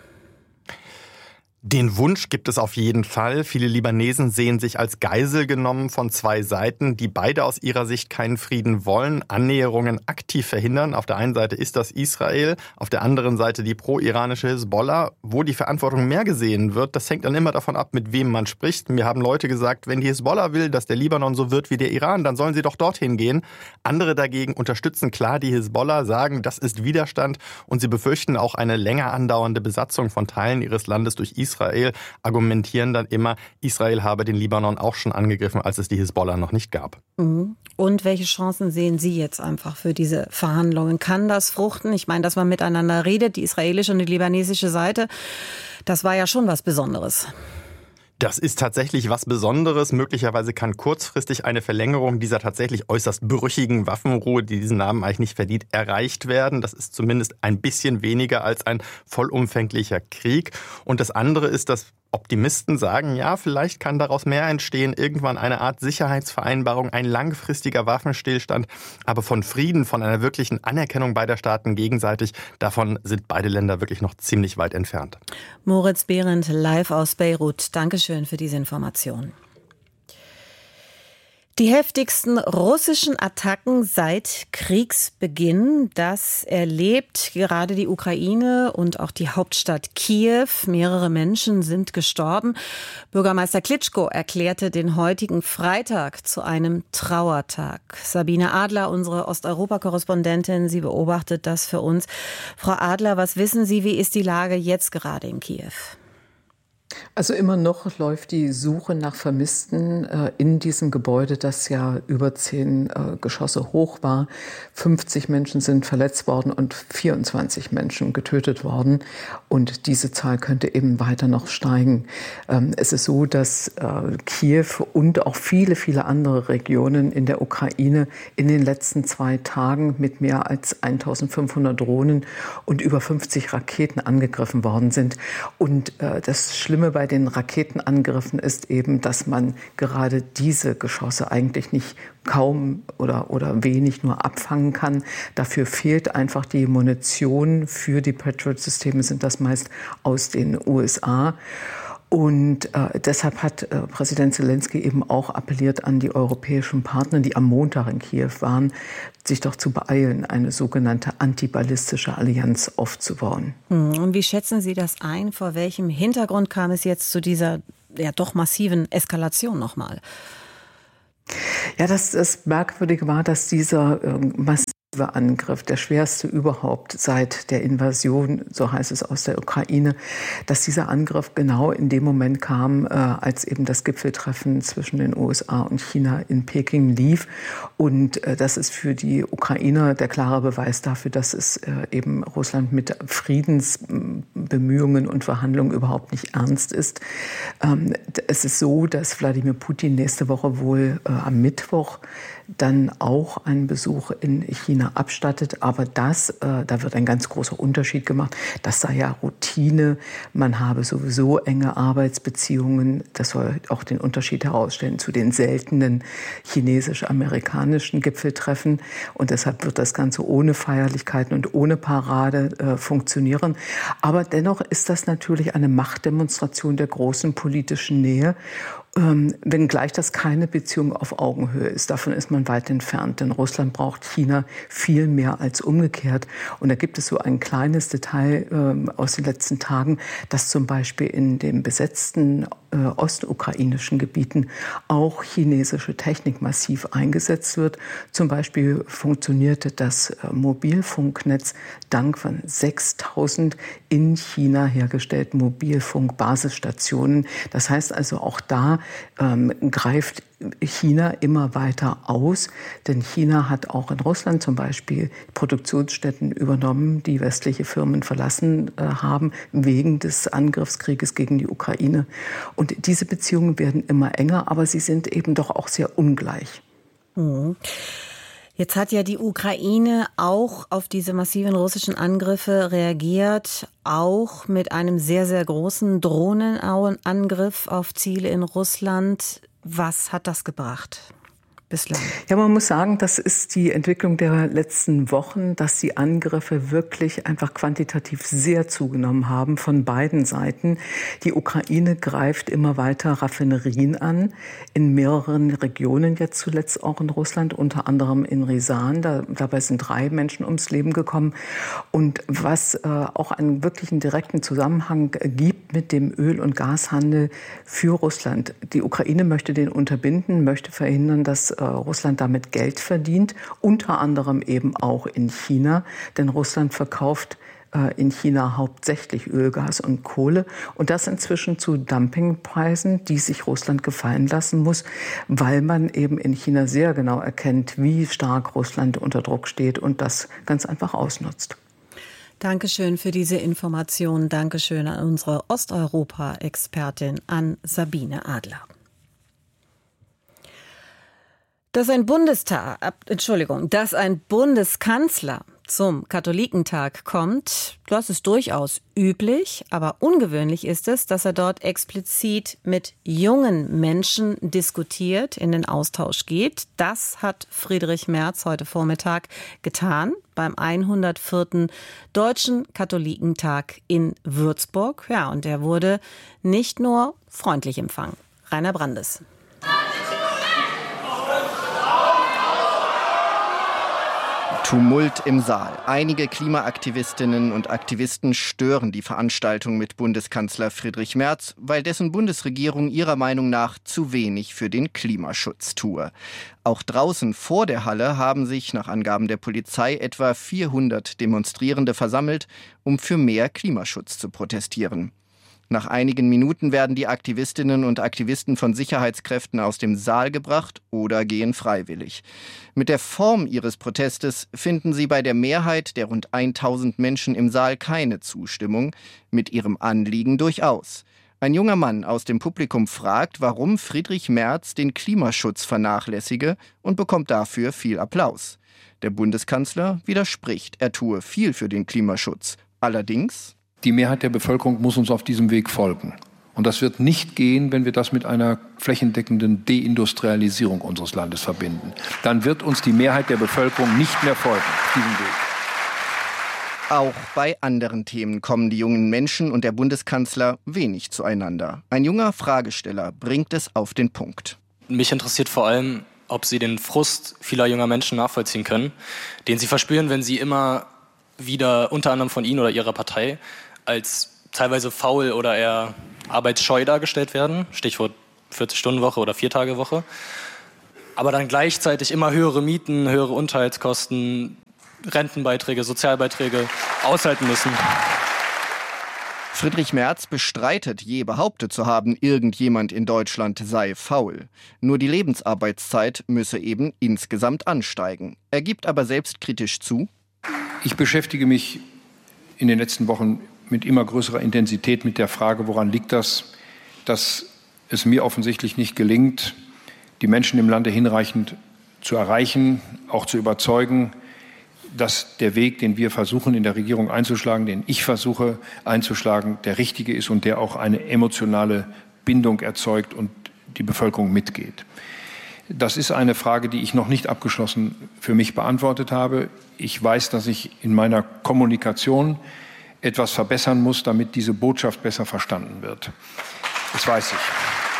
Den Wunsch gibt es auf jeden Fall. Viele Libanesen sehen sich als Geisel genommen von zwei Seiten, die beide aus ihrer Sicht keinen Frieden wollen, Annäherungen aktiv verhindern. Auf der einen Seite ist das Israel, auf der anderen Seite die pro-iranische Hisbollah. Wo die Verantwortung mehr gesehen wird, das hängt dann immer davon ab, mit wem man spricht. Mir haben Leute gesagt, wenn die Hisbollah will, dass der Libanon so wird wie der Iran, dann sollen sie doch dorthin gehen. Andere dagegen unterstützen klar die Hisbollah, sagen, das ist Widerstand und sie befürchten auch eine länger andauernde Besatzung von Teilen ihres Landes durch Israel. Israel, argumentieren dann immer, Israel habe den Libanon auch schon angegriffen, als es die Hisbollah noch nicht gab. Und welche Chancen sehen Sie jetzt einfach für diese Verhandlungen? Kann das fruchten? Ich meine, dass man miteinander redet, die israelische und die libanesische Seite, das war ja schon was Besonderes. Das ist tatsächlich was Besonderes. Möglicherweise kann kurzfristig eine Verlängerung dieser tatsächlich äußerst brüchigen Waffenruhe, die diesen Namen eigentlich nicht verdient, erreicht werden. Das ist zumindest ein bisschen weniger als ein vollumfänglicher Krieg. Und das andere ist, dass Optimisten sagen, ja, vielleicht kann daraus mehr entstehen, irgendwann eine Art Sicherheitsvereinbarung, ein langfristiger Waffenstillstand. Aber von Frieden, von einer wirklichen Anerkennung beider Staaten gegenseitig, davon sind beide Länder wirklich noch ziemlich weit entfernt. Moritz Behrendt, live aus Beirut. Dankeschön für diese Information. Die heftigsten russischen Attacken seit Kriegsbeginn, das erlebt gerade die Ukraine und auch die Hauptstadt Kiew. Mehrere Menschen sind gestorben. Bürgermeister Klitschko erklärte den heutigen Freitag zu einem Trauertag. Sabine Adler, unsere Osteuropa-Korrespondentin, sie beobachtet das für uns. Frau Adler, was wissen Sie, wie ist die Lage jetzt gerade in Kiew? Also immer noch läuft die Suche nach Vermissten äh, in diesem Gebäude, das ja über zehn äh, Geschosse hoch war. fünfzig Menschen sind verletzt worden und vierundzwanzig Menschen getötet worden. Und diese Zahl könnte eben weiter noch steigen. Ähm, es ist so, dass äh, Kiew und auch viele, viele andere Regionen in der Ukraine in den letzten zwei Tagen mit mehr als eintausendfünfhundert Drohnen und über fünfzig Raketen angegriffen worden sind. Und äh, das Schlimme Schlimme bei den Raketenangriffen ist eben, dass man gerade diese Geschosse eigentlich nicht kaum oder, oder wenig nur abfangen kann. Dafür fehlt einfach die Munition. Für die Patriot-Systeme sind das meist aus den U S A. Und äh, deshalb hat äh, Präsident Zelensky eben auch appelliert an die europäischen Partner, die am Montag in Kiew waren, sich doch zu beeilen, eine sogenannte antiballistische Allianz aufzubauen. Und wie schätzen Sie das ein? Vor welchem Hintergrund kam es jetzt zu dieser ja doch massiven Eskalation nochmal? Ja, das, das Merkwürdige war, dass dieser äh, massive Angriff, der schwerste überhaupt seit der Invasion, so heißt es, aus der Ukraine, dass dieser Angriff genau in dem Moment kam, äh, als eben das Gipfeltreffen zwischen den U S A und China in Peking lief. Und äh, das ist für die Ukrainer der klare Beweis dafür, dass es äh, eben Russland mit Friedensbemühungen und Verhandlungen überhaupt nicht ernst ist. Ähm, es ist so, dass Wladimir Putin nächste Woche wohl äh, am Mittwoch dann auch einen Besuch in China abstattet. Aber das, äh, da wird ein ganz großer Unterschied gemacht. Das sei ja Routine. Man habe sowieso enge Arbeitsbeziehungen. Das soll auch den Unterschied herausstellen zu den seltenen chinesisch-amerikanischen Gipfeltreffen. Und deshalb wird das Ganze ohne Feierlichkeiten und ohne Parade äh, funktionieren. Aber dennoch ist das natürlich eine Machtdemonstration der großen politischen Nähe. Ähm, wenngleich das keine Beziehung auf Augenhöhe ist. Davon ist man weit entfernt, denn Russland braucht China viel mehr als umgekehrt. Und da gibt es so ein kleines Detail ähm, aus den letzten Tagen, dass zum Beispiel in den besetzten äh, ostukrainischen Gebieten auch chinesische Technik massiv eingesetzt wird. Zum Beispiel funktionierte das äh, Mobilfunknetz dank von sechstausend in China hergestellten Mobilfunkbasisstationen. Das heißt also, auch da ähm, greift China immer weiter aus, denn China hat auch in Russland zum Beispiel Produktionsstätten übernommen, die westliche Firmen verlassen äh, haben, wegen des Angriffskrieges gegen die Ukraine. Und diese Beziehungen werden immer enger, aber sie sind eben doch auch sehr ungleich. Mhm. Jetzt hat ja die Ukraine auch auf diese massiven russischen Angriffe reagiert, auch mit einem sehr, sehr großen Drohnenangriff auf Ziele in Russland. Was hat das gebracht bislang? Ja, man muss sagen, das ist die Entwicklung der letzten Wochen, dass die Angriffe wirklich einfach quantitativ sehr zugenommen haben von beiden Seiten. Die Ukraine greift immer weiter Raffinerien an, in mehreren Regionen, jetzt zuletzt auch in Russland, unter anderem in Risan. Da, dabei sind drei Menschen ums Leben gekommen. Und was äh, auch einen wirklichen direkten Zusammenhang gibt mit dem Öl- und Gashandel für Russland. Die Ukraine möchte den unterbinden, möchte verhindern, dass Russland damit Geld verdient, unter anderem eben auch in China, denn Russland verkauft äh, in China hauptsächlich Öl, Gas und Kohle und das inzwischen zu Dumpingpreisen, die sich Russland gefallen lassen muss, weil man eben in China sehr genau erkennt, wie stark Russland unter Druck steht und das ganz einfach ausnutzt. Dankeschön für diese Information. Dankeschön an unsere Osteuropa-Expertin, an Sabine Adler. Dass ein Bundestag, Entschuldigung, dass ein Bundeskanzler zum Katholikentag kommt, das ist durchaus üblich, aber ungewöhnlich ist es, dass er dort explizit mit jungen Menschen diskutiert, in den Austausch geht. Das hat Friedrich Merz heute Vormittag getan beim hundertvierten Deutschen Katholikentag in Würzburg. Ja, und er wurde nicht nur freundlich empfangen. Rainer Brandes. Tumult im Saal. Einige Klimaaktivistinnen und Aktivisten stören die Veranstaltung mit Bundeskanzler Friedrich Merz, weil dessen Bundesregierung ihrer Meinung nach zu wenig für den Klimaschutz tue. Auch draußen vor der Halle haben sich nach Angaben der Polizei etwa vierhundert Demonstrierende versammelt, um für mehr Klimaschutz zu protestieren. Nach einigen Minuten werden die Aktivistinnen und Aktivisten von Sicherheitskräften aus dem Saal gebracht oder gehen freiwillig. Mit der Form ihres Protestes finden sie bei der Mehrheit der rund tausend Menschen im Saal keine Zustimmung, mit ihrem Anliegen durchaus. Ein junger Mann aus dem Publikum fragt, warum Friedrich Merz den Klimaschutz vernachlässige und bekommt dafür viel Applaus. Der Bundeskanzler widerspricht, er tue viel für den Klimaschutz. Allerdings: Die Mehrheit der Bevölkerung muss uns auf diesem Weg folgen. Und das wird nicht gehen, wenn wir das mit einer flächendeckenden Deindustrialisierung unseres Landes verbinden. Dann wird uns die Mehrheit der Bevölkerung nicht mehr folgen auf diesem Weg. Auch bei anderen Themen kommen die jungen Menschen und der Bundeskanzler wenig zueinander. Ein junger Fragesteller bringt es auf den Punkt. Mich interessiert vor allem, ob Sie den Frust vieler junger Menschen nachvollziehen können, den Sie verspüren, wenn Sie immer wieder unter anderem von Ihnen oder Ihrer Partei als teilweise faul oder eher arbeitsscheu dargestellt werden. Stichwort vierzig-Stunden-Woche oder Vier-Tage-Woche. Aber dann gleichzeitig immer höhere Mieten, höhere Unterhaltskosten, Rentenbeiträge, Sozialbeiträge aushalten müssen. Friedrich Merz bestreitet, je behauptet zu haben, irgendjemand in Deutschland sei faul. Nur die Lebensarbeitszeit müsse eben insgesamt ansteigen. Er gibt aber selbstkritisch zu: Ich beschäftige mich in den letzten Wochen mit immer größerer Intensität mit der Frage, woran liegt das, dass es mir offensichtlich nicht gelingt, die Menschen im Lande hinreichend zu erreichen, auch zu überzeugen, dass der Weg, den wir versuchen in der Regierung einzuschlagen, den ich versuche einzuschlagen, der richtige ist und der auch eine emotionale Bindung erzeugt und die Bevölkerung mitgeht. Das ist eine Frage, die ich noch nicht abgeschlossen für mich beantwortet habe. Ich weiß, dass ich in meiner Kommunikation etwas verbessern muss, damit diese Botschaft besser verstanden wird. Das weiß ich.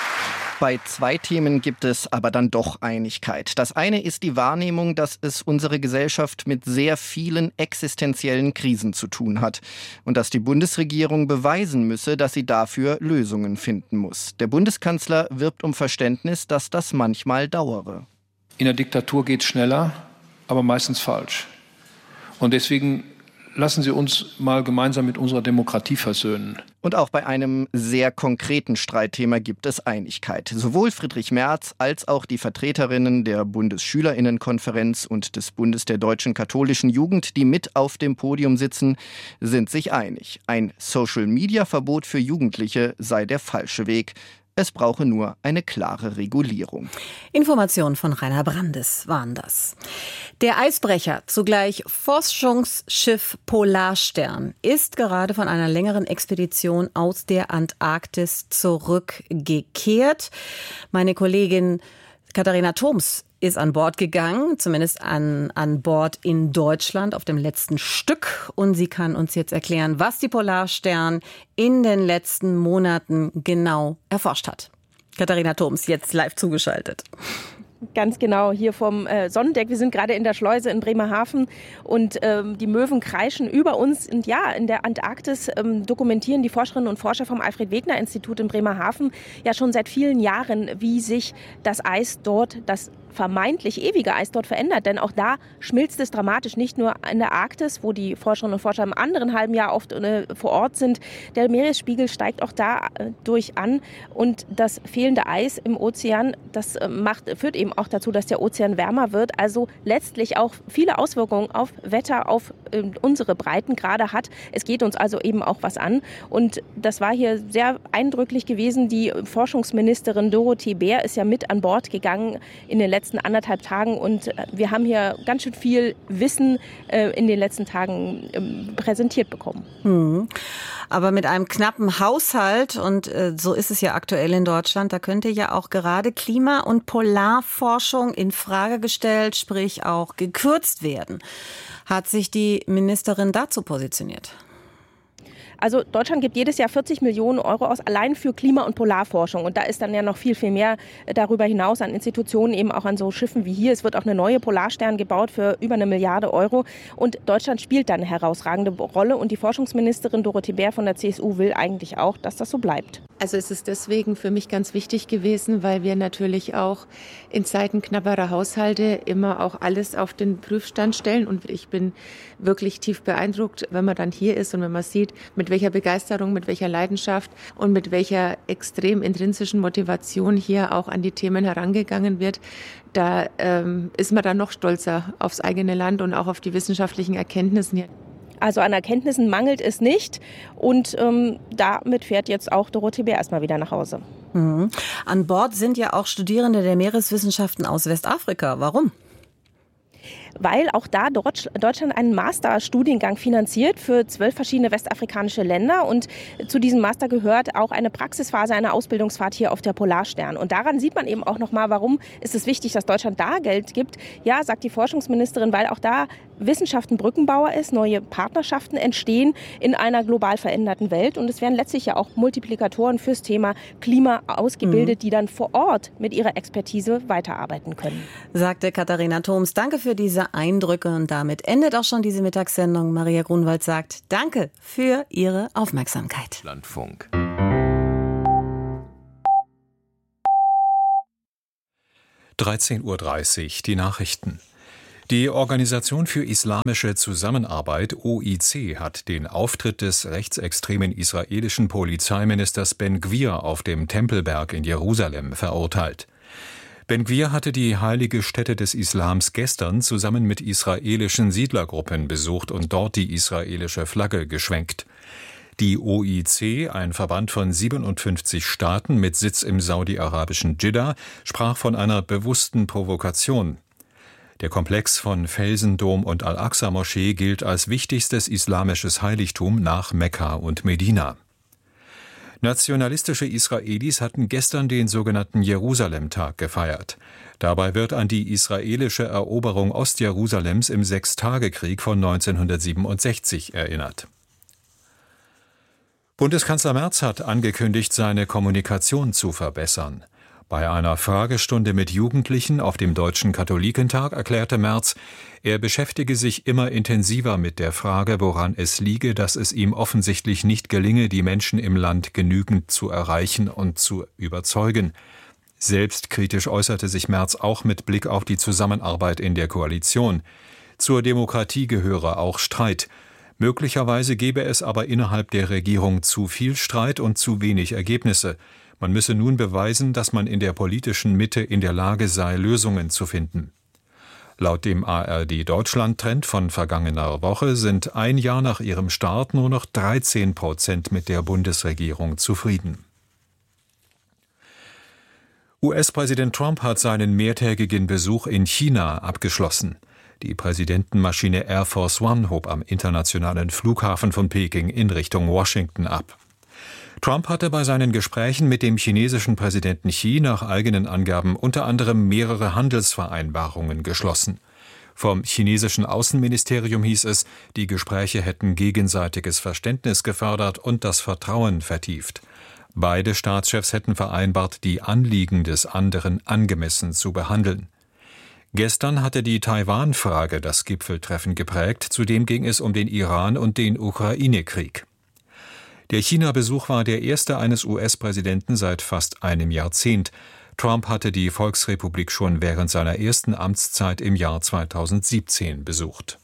Bei zwei Themen gibt es aber dann doch Einigkeit. Das eine ist die Wahrnehmung, dass es unsere Gesellschaft mit sehr vielen existenziellen Krisen zu tun hat und dass die Bundesregierung beweisen müsse, dass sie dafür Lösungen finden muss. Der Bundeskanzler wirbt um Verständnis, dass das manchmal dauere. In der Diktatur geht es schneller, aber meistens falsch. Und deswegen lassen Sie uns mal gemeinsam mit unserer Demokratie versöhnen. Und auch bei einem sehr konkreten Streitthema gibt es Einigkeit. Sowohl Friedrich Merz als auch die Vertreterinnen der Bundesschülerinnenkonferenz und des Bundes der deutschen katholischen Jugend, die mit auf dem Podium sitzen, sind sich einig. Ein Social-Media-Verbot für Jugendliche sei der falsche Weg. Es brauche nur eine klare Regulierung. Informationen von Rainer Brandes waren das. Der Eisbrecher, zugleich Forschungsschiff Polarstern, ist gerade von einer längeren Expedition aus der Antarktis zurückgekehrt. Meine Kollegin Katharina Thoms ist an Bord gegangen, zumindest an, an Bord in Deutschland auf dem letzten Stück. Und sie kann uns jetzt erklären, was die Polarstern in den letzten Monaten genau erforscht hat. Katharina Thoms, jetzt live zugeschaltet. Ganz genau, hier vom äh, Sonnendeck. Wir sind gerade in der Schleuse in Bremerhaven und ähm, die Möwen kreischen über uns. Und ja, in der Antarktis ähm, dokumentieren die Forscherinnen und Forscher vom Alfred-Wegener-Institut in Bremerhaven ja schon seit vielen Jahren, wie sich das Eis dort, das vermeintlich ewige Eis dort verändert. Denn auch da schmilzt es dramatisch, nicht nur in der Arktis, wo die Forscherinnen und Forscher im anderen halben Jahr oft äh, vor Ort sind. Der Meeresspiegel steigt auch da äh, durch an. Und das fehlende Eis im Ozean, das äh, macht, führt eben auch dazu, dass der Ozean wärmer wird. Also letztlich auch viele Auswirkungen auf Wetter, auf äh, unsere Breitengrade hat. Es geht uns also eben auch was an. Und das war hier sehr eindrücklich gewesen. Die Forschungsministerin Dorothee Bär ist ja mit an Bord gegangen in den letzten anderthalb Tagen. Und wir haben hier ganz schön viel Wissen äh, in den letzten Tagen äh, präsentiert bekommen. Hm. Aber mit einem knappen Haushalt, und äh, so ist es ja aktuell in Deutschland, da könnte ja auch gerade Klima- und Polarforschung in Frage gestellt, sprich auch gekürzt werden. Hat sich die Ministerin dazu positioniert? Also Deutschland gibt jedes Jahr vierzig Millionen Euro aus, allein für Klima- und Polarforschung. Und da ist dann ja noch viel, viel mehr darüber hinaus an Institutionen, eben auch an so Schiffen wie hier. Es wird auch eine neue Polarstern gebaut für über eine Milliarde Euro. Und Deutschland spielt da eine herausragende Rolle. Und die Forschungsministerin Dorothee Bär von der C S U will eigentlich auch, dass das so bleibt. Also es ist deswegen für mich ganz wichtig gewesen, weil wir natürlich auch in Zeiten knapperer Haushalte immer auch alles auf den Prüfstand stellen. Und ich bin wirklich tief beeindruckt, wenn man dann hier ist und wenn man sieht, mit welcher Begeisterung, mit welcher Leidenschaft und mit welcher extrem intrinsischen Motivation hier auch an die Themen herangegangen wird. Da ähm, ist man dann noch stolzer aufs eigene Land und auch auf die wissenschaftlichen Erkenntnisse hier. Also an Erkenntnissen mangelt es nicht und ähm, damit fährt jetzt auch Dorothee Bär erstmal wieder nach Hause. Mhm. An Bord sind ja auch Studierende der Meereswissenschaften aus Westafrika. Warum? weil auch da Deutschland einen Masterstudiengang finanziert für zwölf verschiedene westafrikanische Länder. Und zu diesem Master gehört auch eine Praxisphase, eine Ausbildungsfahrt hier auf der Polarstern. Und daran sieht man eben auch nochmal, warum ist es wichtig, dass Deutschland da Geld gibt. Ja, sagt die Forschungsministerin, weil auch da Wissenschaft ein Brückenbauer ist, neue Partnerschaften entstehen in einer global veränderten Welt. Und es werden letztlich ja auch Multiplikatoren fürs Thema Klima ausgebildet, mhm. die dann vor Ort mit ihrer Expertise weiterarbeiten können. Sagte Katharina Thoms. Danke für diese Eindrücke. Und damit endet auch schon diese Mittagssendung. Maria Grunwald sagt Danke für Ihre Aufmerksamkeit. Landfunk. dreizehn Uhr dreißig, die Nachrichten. Die Organisation für Islamische Zusammenarbeit O I C hat den Auftritt des rechtsextremen israelischen Polizeiministers Ben-Gvir auf dem Tempelberg in Jerusalem verurteilt. Ben-Gvir hatte die heilige Stätte des Islams gestern zusammen mit israelischen Siedlergruppen besucht und dort die israelische Flagge geschwenkt. Die O I C, ein Verband von siebenundfünfzig Staaten mit Sitz im saudi-arabischen Dschidda, sprach von einer bewussten Provokation. Der Komplex von Felsendom und Al-Aqsa-Moschee gilt als wichtigstes islamisches Heiligtum nach Mekka und Medina. Nationalistische Israelis hatten gestern den sogenannten Jerusalem-Tag gefeiert. Dabei wird an die israelische Eroberung Ostjerusalems im Sechstagekrieg von neunzehnhundertsiebenundsechzig erinnert. Bundeskanzler Merz hat angekündigt, seine Kommunikation zu verbessern. Bei einer Fragestunde mit Jugendlichen auf dem Deutschen Katholikentag erklärte Merz, er beschäftige sich immer intensiver mit der Frage, woran es liege, dass es ihm offensichtlich nicht gelinge, die Menschen im Land genügend zu erreichen und zu überzeugen. Selbstkritisch äußerte sich Merz auch mit Blick auf die Zusammenarbeit in der Koalition. Zur Demokratie gehöre auch Streit. Möglicherweise gebe es aber innerhalb der Regierung zu viel Streit und zu wenig Ergebnisse. Man müsse nun beweisen, dass man in der politischen Mitte in der Lage sei, Lösungen zu finden. Laut dem A R D-Deutschland-Trend von vergangener Woche sind ein Jahr nach ihrem Start nur noch dreizehn Prozent mit der Bundesregierung zufrieden. U S-Präsident Trump hat seinen mehrtägigen Besuch in China abgeschlossen. Die Präsidentenmaschine Air Force One hob am internationalen Flughafen von Peking in Richtung Washington ab. Trump hatte bei seinen Gesprächen mit dem chinesischen Präsidenten Xi nach eigenen Angaben unter anderem mehrere Handelsvereinbarungen geschlossen. Vom chinesischen Außenministerium hieß es, die Gespräche hätten gegenseitiges Verständnis gefördert und das Vertrauen vertieft. Beide Staatschefs hätten vereinbart, die Anliegen des anderen angemessen zu behandeln. Gestern hatte die Taiwan-Frage das Gipfeltreffen geprägt, zudem ging es um den Iran und den Ukraine-Krieg. Der China-Besuch war der erste eines U S-Präsidenten seit fast einem Jahrzehnt. Trump hatte die Volksrepublik schon während seiner ersten Amtszeit im Jahr zweitausendsiebzehn besucht.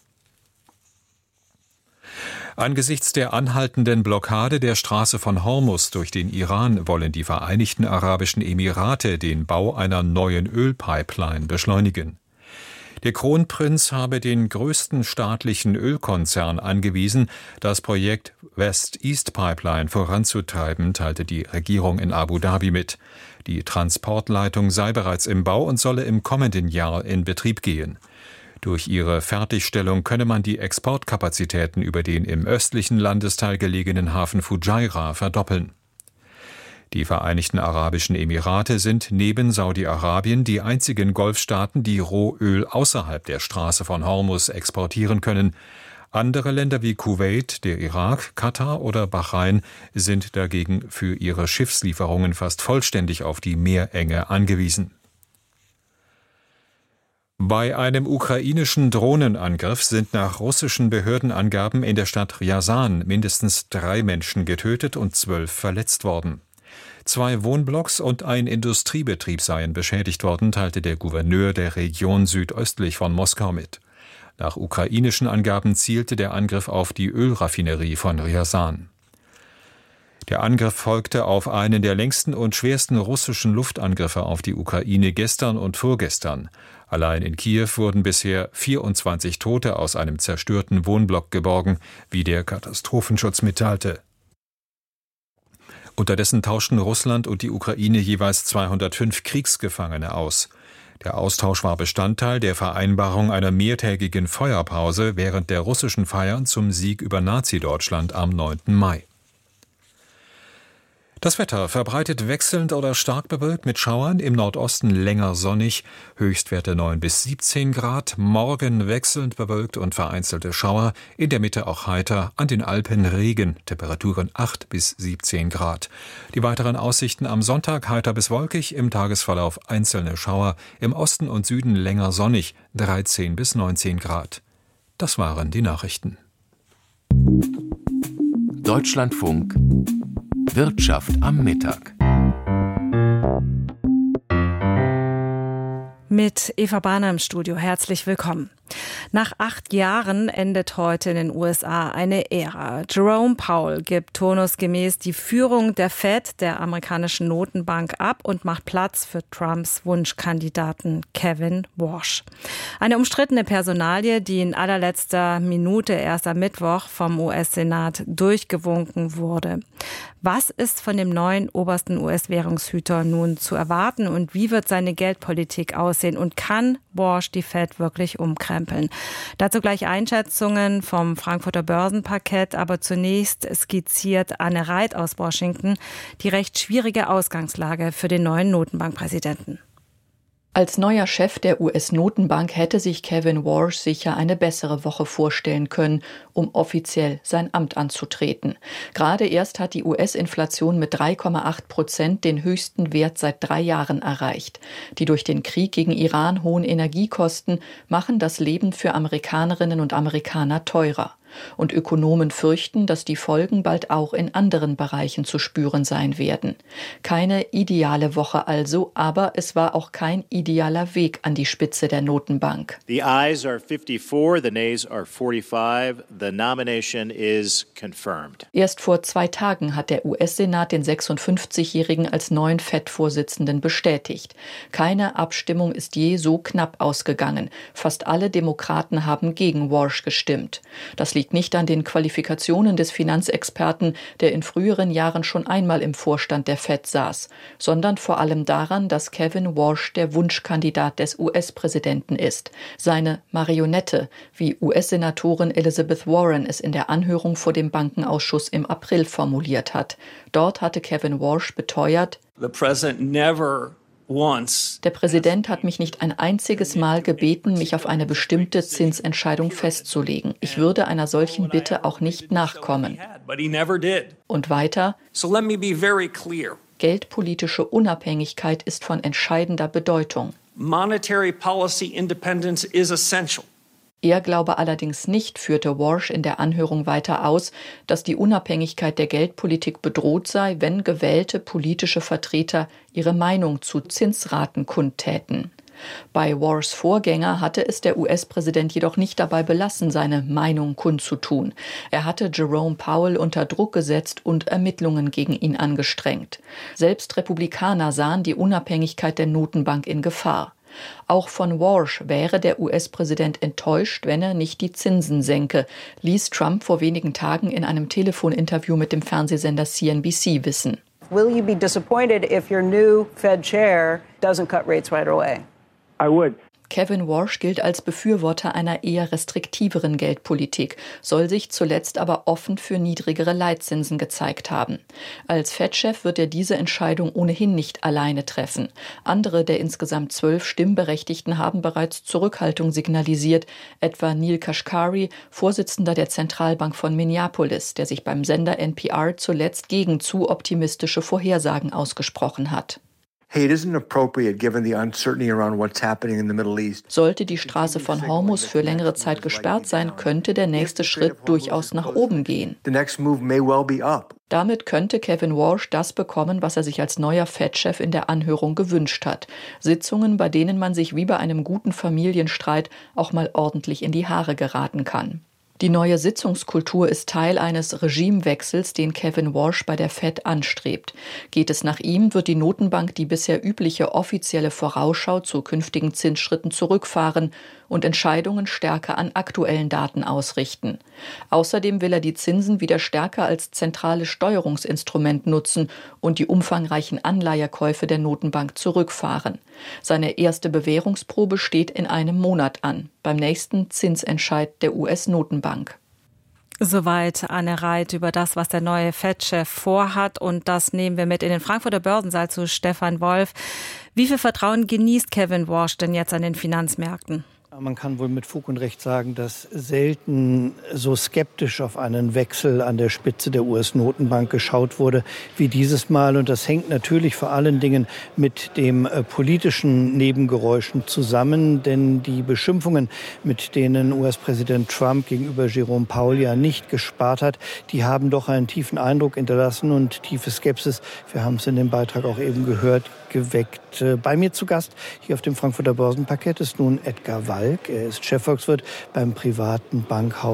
Angesichts der anhaltenden Blockade der Straße von Hormuz durch den Iran wollen die Vereinigten Arabischen Emirate den Bau einer neuen Ölpipeline beschleunigen. Der Kronprinz habe den größten staatlichen Ölkonzern angewiesen, das Projekt West East Pipeline voranzutreiben, teilte die Regierung in Abu Dhabi mit. Die Transportleitung sei bereits im Bau und solle im kommenden Jahr in Betrieb gehen. Durch ihre Fertigstellung könne man die Exportkapazitäten über den im östlichen Landesteil gelegenen Hafen Fujairah verdoppeln. Die Vereinigten Arabischen Emirate sind neben Saudi-Arabien die einzigen Golfstaaten, die Rohöl außerhalb der Straße von Hormuz exportieren können. Andere Länder wie Kuwait, der Irak, Katar oder Bahrain sind dagegen für ihre Schiffslieferungen fast vollständig auf die Meerenge angewiesen. Bei einem ukrainischen Drohnenangriff sind nach russischen Behördenangaben in der Stadt Rjasan mindestens drei Menschen getötet und zwölf verletzt worden. Zwei Wohnblocks und ein Industriebetrieb seien beschädigt worden, teilte der Gouverneur der Region südöstlich von Moskau mit. Nach ukrainischen Angaben zielte der Angriff auf die Ölraffinerie von Rjasan. Der Angriff folgte auf einen der längsten und schwersten russischen Luftangriffe auf die Ukraine gestern und vorgestern. Allein in Kiew wurden bisher vierundzwanzig Tote aus einem zerstörten Wohnblock geborgen, wie der Katastrophenschutz mitteilte. Unterdessen tauschten Russland und die Ukraine jeweils zweihundertfünf Kriegsgefangene aus. Der Austausch war Bestandteil der Vereinbarung einer mehrtägigen Feuerpause während der russischen Feiern zum Sieg über Nazi-Deutschland am neunten Mai. Das Wetter verbreitet wechselnd oder stark bewölkt mit Schauern, im Nordosten länger sonnig, Höchstwerte neun bis siebzehn Grad, morgen wechselnd bewölkt und vereinzelte Schauer, in der Mitte auch heiter, an den Alpen Regen, Temperaturen acht bis siebzehn Grad. Die weiteren Aussichten am Sonntag heiter bis wolkig, im Tagesverlauf einzelne Schauer, im Osten und Süden länger sonnig, dreizehn bis neunzehn Grad. Das waren die Nachrichten. Deutschlandfunk Wirtschaft am Mittag. Mit Eva Bahner im Studio. Herzlich willkommen. Nach acht Jahren endet heute in den U S A eine Ära. Jerome Powell gibt turnusgemäß die Führung der Fed, der amerikanischen Notenbank, ab und macht Platz für Trumps Wunschkandidaten Kevin Warsh. Eine umstrittene Personalie, die in allerletzter Minute erst am Mittwoch vom U S-Senat durchgewunken wurde. Was ist von dem neuen obersten U S-Währungshüter nun zu erwarten und wie wird seine Geldpolitik aussehen und kann Warsh die Fed wirklich umkrempeln? Dazu gleich Einschätzungen vom Frankfurter Börsenparkett, aber zunächst skizziert Anne Reit aus Washington die recht schwierige Ausgangslage für den neuen Notenbankpräsidenten. Als neuer Chef der U S-Notenbank hätte sich Kevin Warsh sicher eine bessere Woche vorstellen können, um offiziell sein Amt anzutreten. Gerade erst hat die U S-Inflation mit drei Komma acht Prozent den höchsten Wert seit drei Jahren erreicht. Die durch den Krieg gegen Iran hohen Energiekosten machen das Leben für Amerikanerinnen und Amerikaner teurer. Und Ökonomen fürchten, dass die Folgen bald auch in anderen Bereichen zu spüren sein werden. Keine ideale Woche also, aber es war auch kein idealer Weg an die Spitze der Notenbank. The ayes are fifty-four, the nays are forty-five. The nomination is confirmed. Erst vor zwei Tagen hat der U S-Senat den sechsundfünfzigjährigen als neuen Fed-Vorsitzenden bestätigt. Keine Abstimmung ist je so knapp ausgegangen. Fast alle Demokraten haben gegen Warsh gestimmt. Das liegt nicht an den Qualifikationen des Finanzexperten, der in früheren Jahren schon einmal im Vorstand der Fed saß, sondern vor allem daran, dass Kevin Warsh der Wunschkandidat des U S-Präsidenten ist. Seine Marionette, wie U S-Senatorin Elizabeth Warren es in der Anhörung vor dem Bankenausschuss im April formuliert hat. Dort hatte Kevin Warsh beteuert, The president never Der Präsident hat mich nicht ein einziges Mal gebeten, mich auf eine bestimmte Zinsentscheidung festzulegen. Ich würde einer solchen Bitte auch nicht nachkommen. Und weiter, geldpolitische Unabhängigkeit ist von entscheidender Bedeutung. Monetary policy independence is essential. Er glaube allerdings nicht, führte Warsh in der Anhörung weiter aus, dass die Unabhängigkeit der Geldpolitik bedroht sei, wenn gewählte politische Vertreter ihre Meinung zu Zinsraten kundtäten. Bei Warshs Vorgänger hatte es der U S-Präsident jedoch nicht dabei belassen, seine Meinung kundzutun. Er hatte Jerome Powell unter Druck gesetzt und Ermittlungen gegen ihn angestrengt. Selbst Republikaner sahen die Unabhängigkeit der Notenbank in Gefahr. Auch von Warsh wäre der U S-Präsident enttäuscht, wenn er nicht die Zinsen senke, ließ Trump vor wenigen Tagen in einem Telefoninterview mit dem Fernsehsender C N B C wissen. Will you be disappointed if your new Fed chair doesn't cut rates right away? I would. Kevin Warsh gilt als Befürworter einer eher restriktiveren Geldpolitik, soll sich zuletzt aber offen für niedrigere Leitzinsen gezeigt haben. Als Fed-Chef wird er diese Entscheidung ohnehin nicht alleine treffen. Andere der insgesamt zwölf Stimmberechtigten haben bereits Zurückhaltung signalisiert, etwa Neil Kashkari, Vorsitzender der Zentralbank von Minneapolis, der sich beim Sender N P R zuletzt gegen zu optimistische Vorhersagen ausgesprochen hat. Sollte die Straße von Hormuz für längere Zeit gesperrt sein, könnte der nächste Schritt durchaus nach oben gehen. Damit könnte Kevin Warsh das bekommen, was er sich als neuer Fed-Chef in der Anhörung gewünscht hat. Sitzungen, bei denen man sich wie bei einem guten Familienstreit auch mal ordentlich in die Haare geraten kann. Die neue Sitzungskultur ist Teil eines Regimewechsels, den Kevin Warsh bei der Fed anstrebt. Geht es nach ihm, wird die Notenbank die bisher übliche offizielle Vorausschau zu künftigen Zinsschritten zurückfahren und Entscheidungen stärker an aktuellen Daten ausrichten. Außerdem will er die Zinsen wieder stärker als zentrales Steuerungsinstrument nutzen und die umfangreichen Anleihekäufe der Notenbank zurückfahren. Seine erste Bewährungsprobe steht in einem Monat an, beim nächsten Zinsentscheid der U S-Notenbank. Soweit Anne Reit über das, was der neue Fed-Chef vorhat. Und das nehmen wir mit in den Frankfurter Börsensaal zu Stefan Wolf. Wie viel Vertrauen genießt Kevin Warsh denn jetzt an den Finanzmärkten? Man kann wohl mit Fug und Recht sagen, dass selten so skeptisch auf einen Wechsel an der Spitze der U S-Notenbank geschaut wurde wie dieses Mal. Und das hängt natürlich vor allen Dingen mit dem äh, politischen Nebengeräuschen zusammen. Denn die Beschimpfungen, mit denen U S-Präsident Trump gegenüber Jerome Powell ja nicht gespart hat, die haben doch einen tiefen Eindruck hinterlassen und tiefe Skepsis, wir haben es in dem Beitrag auch eben gehört, geweckt. Bei mir zu Gast hier auf dem Frankfurter Börsenparkett ist nun Edgar Walk. Er ist Chefvolkswirt beim privaten Bankhaus